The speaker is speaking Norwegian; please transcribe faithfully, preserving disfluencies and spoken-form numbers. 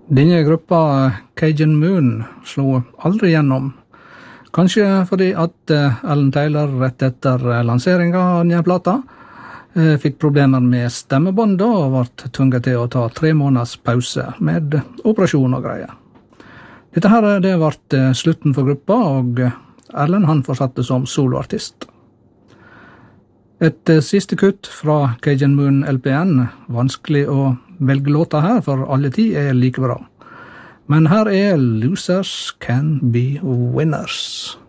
Denne gruppa Cajun Moon slo aldri gjennom. Kanskje fordi at Alan Taylor rett etter lanseringen av denne plata fikk problemer med stemmebåndet og ble tvunget til å ta tre måneders pause med operasjon og greier. Dette her det ble slutten for gruppa, og Alan han fortsatte som soloartist. Et siste kutt fra Cajun Moon L P N, vanskelig å velge låta her, for alle ti er like bra. Men her er Losers Can Be Winners.